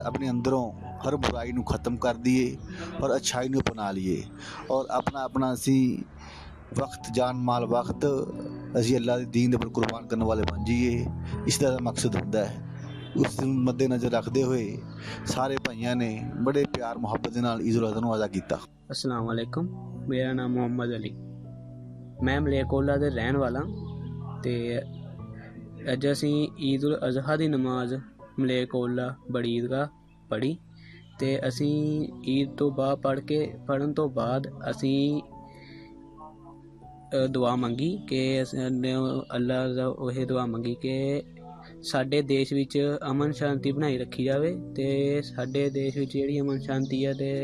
अपने अंदरों हर बुराई ਨੂੰ ख़त्म कर दिए और अच्छाई ਨੂੰ अपना लिए और अपना अपना असी वक्त जान माल वक्त असी अल्लाह ਦੇ दीन ਦੇ ਉੱਪਰ ਕੁਰਬਾਨ ਕਰਨ ਵਾਲੇ ਬਣ ਜਾਈਏ। ਇਸ ਦਾ ਮਕਸਦ ਹੁੰਦਾ ਹੈ। ਉਸ ਨੂੰ ਮੱਦੇਨਜ਼ਰ ਰੱਖਦੇ ਹੋਏ ਸਾਰੇ ਭਾਈਆਂ ਨੇ ਬੜੇ ਪਿਆਰ ਮੁਹੱਬਤ ਦੇ ਨਾਲ ਈਦ ਉਲ ਅਜ਼ਹਾ ਨੂੰ ਅਦਾ ਕੀਤਾ। अस्सलाम वालेकुम, मेरा नाम मोहम्मद अली, मैं मलेरकोटला ਦੇ ਰਹਿਣ ਵਾਲਾ ਤੇ ਅੱਜ ਅਸੀਂ ਈਦ ਉਲ ਅਜ਼ਹਾ ਦੀ ਨਮਾਜ਼ ਮਲੇਰਕੋਟਲਾ ਬੜੀ ਈਦਗਾਹ ਪੜ੍ਹੀ ਤੇ ਅਸੀਂ ਈਦ ਤੋਂ ਬਾਅਦ ਪੜ੍ਹਨ ਤੋਂ ਬਾਅਦ ਅਸੀਂ ਦੁਆ ਮੰਗੀ ਕਿ ਅੱਲਾ ਦਾ ਇਹ ਦੁਆ ਮੰਗੀ ਕਿ ਸਾਡੇ ਦੇਸ਼ ਵਿੱਚ ਅਮਨ ਸ਼ਾਂਤੀ ਬਣਾਈ ਰੱਖੀ ਜਾਵੇ ਤੇ ਸਾਡੇ ਦੇਸ਼ ਵਿੱਚ ਜਿਹੜੀ ਅਮਨ ਸ਼ਾਂਤੀ ਹੈ ਤੇ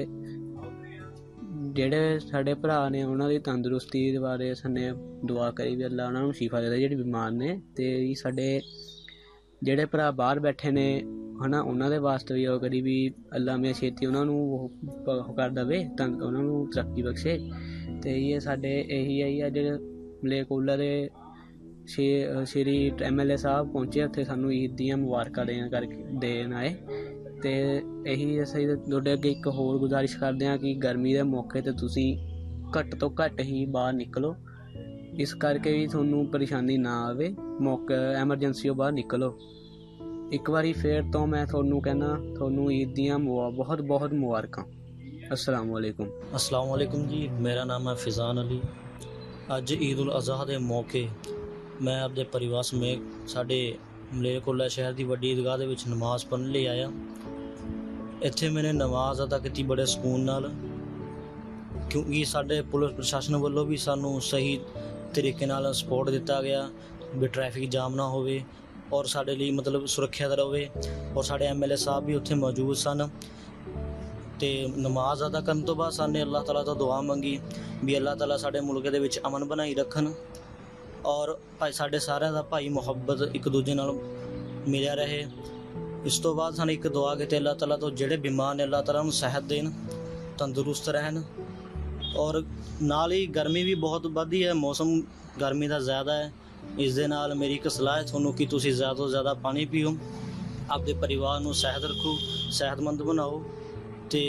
ਜਿਹੜੇ ਸਾਡੇ ਭਰਾ ਨੇ ਉਹਨਾਂ ਦੀ ਤੰਦਰੁਸਤੀ ਦੇ ਬਾਰੇ ਸਾਨੇ ਦੁਆ ਕਰੀ ਵੀ ਅੱਲਾ ਉਹਨਾਂ ਨੂੰ ਸ਼ਿਫਾ ਦੇ ਦੇ ਜਿਹੜੇ ਬਿਮਾਰ ਨੇ ਤੇ ਸਾਡੇ ਜਿਹੜੇ ਭਰਾ ਬਾਹਰ ਬੈਠੇ ਨੇ ਹੈ ਨਾ ਉਹਨਾਂ ਦੇ ਵਾਸਤੇ ਵੀ ਉਹ ਕਰੀ ਵੀ ਅੱਲਾ ਮੀਆਂ ਛੇਤੀ ਉਹਨਾਂ ਨੂੰ ਉਹ ਕਰ ਦੇਵੇ ਤਾਂ ਉਹਨਾਂ ਨੂੰ ਤਰੱਕੀ ਬਖਸ਼ੇ। ਅਤੇ ਇਹ ਸਾਡੇ ਇਹੀ ਹੈ ਜੀ ਜਿਹੜੇ ਮਲੇਰਕੋਟਲਾ ਦੇ ਸ਼੍ਰੀ MLA ਸਾਹਿਬ ਪਹੁੰਚੇ ਉੱਥੇ ਸਾਨੂੰ ਈਦ ਦੀਆਂ ਮੁਬਾਰਕਾਂ ਦੇਣ ਆਏ ਅਤੇ ਇਹੀ ਅਸੀਂ ਤੁਹਾਡੇ ਅੱਗੇ ਇੱਕ ਹੋਰ ਗੁਜ਼ਾਰਿਸ਼ ਕਰਦੇ ਹਾਂ ਕਿ ਗਰਮੀ ਦੇ ਮੌਕੇ 'ਤੇ ਤੁਸੀਂ ਘੱਟ ਤੋਂ ਘੱਟ ਹੀ ਬਾਹਰ ਨਿਕਲੋ, ਇਸ ਕਰਕੇ ਵੀ ਤੁਹਾਨੂੰ ਪਰੇਸ਼ਾਨੀ ਨਾ ਆਵੇ, ਐਮਰਜੈਂਸੀ ਬਾਹਰ ਨਿਕਲੋ। ਇੱਕ ਵਾਰੀ ਫਿਰ ਤੋਂ ਮੈਂ ਤੁਹਾਨੂੰ ਕਹਿੰਦਾ ਤੁਹਾਨੂੰ ਈਦ ਦੀਆਂ ਬਹੁਤ ਬਹੁਤ ਮੁਬਾਰਕਾਂ। अस्सलाम वालेकुम जी, मेरा नाम है फिज़ान अली। अज ईद उल अज़हा के मौके मैं अपने परिवार समेत साढ़े मलेरकोटला शहर की वड्डी ईदगाह दे विच नमाज़ पढ़ने लिए आया। इत्थे मैंने नमाज़ अदा की बड़े सुकून नाल, क्योंकि साढ़े पुलिस प्रशासन वालों भी सानू सही तरीके नाल सपोर्ट दिता गया भी ट्रैफिक जाम ना होवे और साढ़े लिए मतलब सुरक्षित रहे और साढ़े MLA साहब भी उत्थे मौजूद सन। तो नमाज अदा करने तो बाद साने अल्लाह ताला तो दुआ मंगी भी अल्लाह ताला साढ़े मुल्क दे विच अमन बनाई रखन और भाई साढ़े सारे दा भाई मुहब्बत एक दूजे नाल मिलिया रहे। इस तो बाद साने एक दुआ की अल्लाह ताला तो जेड़े बीमार ने अल्लाह ताला उन्हें सेहत देन, तंदुरुस्त रहन। और नाल ही गर्मी भी बहुत वधी है, मौसम गर्मी का ज़्यादा है, इस दे नाल मेरी एक सलाह है तुहानू कि तुसीं ज़्यादा तो ज़्यादा पानी पीओ, आपके परिवार नू सेहत रखो, सेहतमंद बनाओ ਤੇ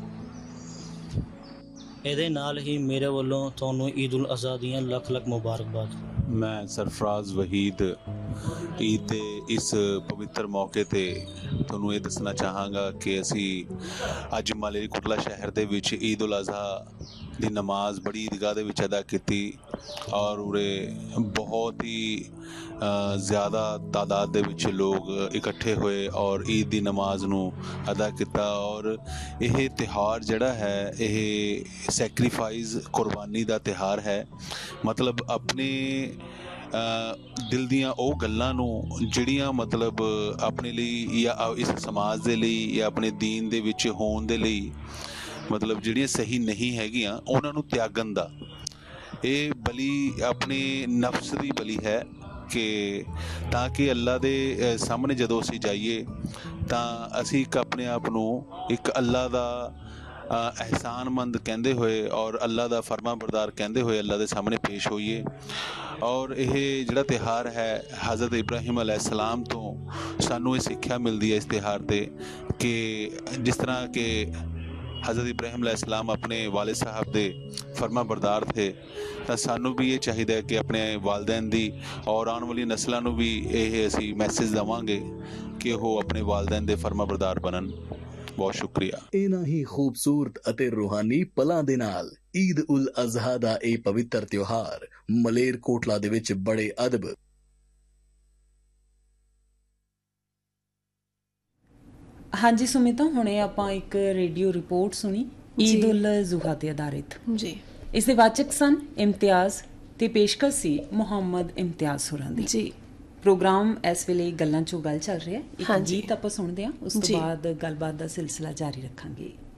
ਇਹਦੇ ਨਾਲ ਹੀ ਮੇਰੇ ਵੱਲੋਂ ਤੁਹਾਨੂੰ ਈਦ ਉਲ ਅਜ਼ਹਾ ਦੀਆਂ ਲੱਖ ਲੱਖ ਮੁਬਾਰਕਬਾਦ। ਮੈਂ ਸਰਫਰਾਜ਼ ਵਹੀਦ ਈਦ ਦੇ ਇਸ ਪਵਿੱਤਰ ਮੌਕੇ 'ਤੇ ਤੁਹਾਨੂੰ ਇਹ ਦੱਸਣਾ ਚਾਹਾਂਗਾ ਕਿ ਅਸੀਂ ਅੱਜ ਮਲੇਰਕੋਟਲਾ ਸ਼ਹਿਰ ਦੇ ਵਿੱਚ ਈਦ ਉਲ ਅਜ਼ਹਾ ਦੀ ਨਮਾਜ਼ ਬੜੀ ਈਦਗਾਹ ਦੇ ਵਿੱਚ ਅਦਾ ਕੀਤੀ ਔਰ ਉਰੇ ਬਹੁਤ ਹੀ ਜ਼ਿਆਦਾ ਤਾਦਾਦ ਦੇ ਵਿੱਚ ਲੋਕ ਇਕੱਠੇ ਹੋਏ ਔਰ ਈਦ ਦੀ ਨਮਾਜ਼ ਨੂੰ ਅਦਾ ਕੀਤਾ। ਔਰ ਇਹ ਤਿਉਹਾਰ ਜਿਹੜਾ ਹੈ ਇਹ ਸੈਕਰੀਫਾਈਸ ਕੁਰਬਾਨੀ ਦਾ ਤਿਉਹਾਰ ਹੈ। ਮਤਲਬ ਆਪਣੇ ਦਿਲ ਦੀਆਂ ਉਹ ਗੱਲਾਂ ਨੂੰ ਜਿਹੜੀਆਂ ਮਤਲਬ ਆਪਣੇ ਲਈ ਜਾਂ ਇਸ ਸਮਾਜ ਦੇ ਲਈ ਜਾਂ ਆਪਣੇ ਦੀਨ ਦੇ ਵਿੱਚ ਹੋਣ ਦੇ ਲਈ ਮਤਲਬ ਜਿਹੜੀਆਂ ਸਹੀ ਨਹੀਂ ਹੈਗੀਆਂ ਉਹਨਾਂ ਨੂੰ ਤਿਆਗਣ ਦਾ ਇਹ ਬਲੀ ਆਪਣੇ ਨਫਸ ਦੀ ਬਲੀ ਹੈ ਕਿ ਤਾਂ ਕਿ ਅੱਲਾ ਦੇ ਸਾਹਮਣੇ ਜਦੋਂ ਅਸੀਂ ਜਾਈਏ ਤਾਂ ਅਸੀਂ ਇੱਕ ਆਪਣੇ ਆਪ ਨੂੰ ਇੱਕ ਅੱਲਾ ਦਾ ਅਹਿਸਾਨਮੰਦ ਕਹਿੰਦੇ ਹੋਏ ਔਰ ਅੱਲਾ ਦਾ ਫਰਮਾ ਬਰਦਾਰ ਕਹਿੰਦੇ ਹੋਏ ਅੱਲਾ ਦੇ ਸਾਹਮਣੇ ਪੇਸ਼ ਹੋਈਏ। ਔਰ ਇਹ ਜਿਹੜਾ ਤਿਉਹਾਰ ਹੈ ਹਜ਼ਰਤ ਇਬਰਾਹੀਮ ਅਲੈਹਿਸਲਾਮ ਤੋਂ ਸਾਨੂੰ ਇਹ ਸਿੱਖਿਆ ਮਿਲਦੀ ਹੈ ਇਸ ਤਿਉਹਾਰ 'ਤੇ ਕਿ ਜਿਸ ਤਰ੍ਹਾਂ ਕਿ हज़रत इब्राहिम अलैहिस्सलाम अपने वालिद साहब दे फरमा बरदार थे तो सानू भी ये चाहिए कि अपने वालदैन दी और आने वाली नस्लों नू भी ये असी मैसेज देवांगे कि वो अपने वालदैन दे फरमा बरदार बनन। बहुत शुक्रिया। इन्हां ही खूबसूरत अते रूहानी पलां दे नाल ईद उल अज़हा दा ये पवित्र त्योहार मलेरकोटला दे विच बड़े अदब ਹਾਂਜੀ ਸੁਮਿਤਾ, ਹੁਣੇ ਆਪਾਂ ਇੱਕ ਰੇਡੀਓ ਰਿਪੋਰਟ ਸੁਣੀ ਈਦ ਉਲ ਜ਼ੁਹਾ ਤੇ ਆਧਾਰਿਤ ਜੀ। ਇਸ ਦੇ ਵਾਚਕ ਸਨ ਇਮਤਿਆਜ਼ ਤੇ ਪੇਸ਼ਕਸ਼ ਸੀ ਮੁਹੰਮਦ ਇਮਤਿਆਜ਼ ਹੋਰਾਂ ਦੀ ਜੀ। ਪ੍ਰੋਗਰਾਮ ਇਸ ਵੇਲੇ ਗੱਲਾਂ ਚੋਂ ਗੱਲ ਚੱਲ ਰਿਹਾ, ਇੱਕ ਗੀਤ ਆਪਾਂ ਸੁਣਦੇ ਹਾਂ, ਉਸ ਤੋਂ ਬਾਅਦ ਗੱਲਬਾਤ ਦਾ ਸਿਲਸਿਲਾ ਜਾਰੀ ਰੱਖਾਂਗੇ।